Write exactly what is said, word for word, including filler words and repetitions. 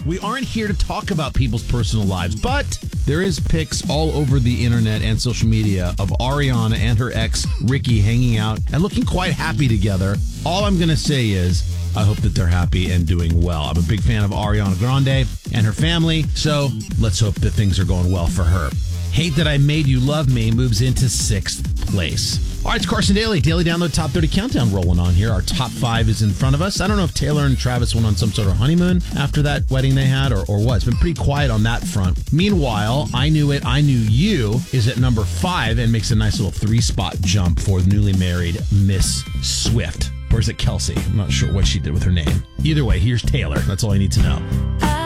We aren't here to talk about people's personal lives, but there is pics all over the internet and social media of Ariana and her ex, Ricky, hanging out and looking quite happy together. All I'm going to say is I hope that they're happy and doing well. I'm a big fan of Ariana Grande and her family, so let's hope that things are going well for her. Hate That I Made You Love Me moves into sixth place. All right, it's Carson Daly. Daily Download Top thirty Countdown rolling on here. Our top five is in front of us. I don't know if Taylor and Travis went on some sort of honeymoon after that wedding they had or, or what. It's been pretty quiet on that front. Meanwhile, I Knew It, I Knew You is at number five and makes a nice little three-spot jump for the newly married Miss Swift. Or is it Kelsey? I'm not sure what she did with her name. Either way, here's Taylor. That's all I need to know.